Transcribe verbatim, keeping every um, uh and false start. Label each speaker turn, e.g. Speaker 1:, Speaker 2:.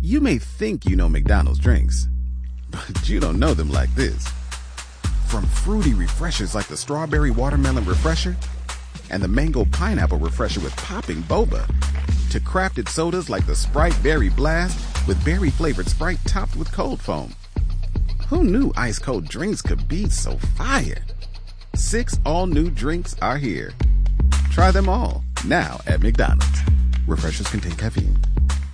Speaker 1: You may think you know McDonald's drinks, but you don't know them like this. From fruity refreshers like the Strawberry Watermelon Refresher and the Mango Pineapple Refresher with popping boba, to crafted sodas like the Sprite Berry Blast with berry-flavored Sprite topped with cold foam. Who knew ice-cold drinks could be so fire? Six all-new drinks are here. Try them all, now at McDonald's. Refreshers contain caffeine.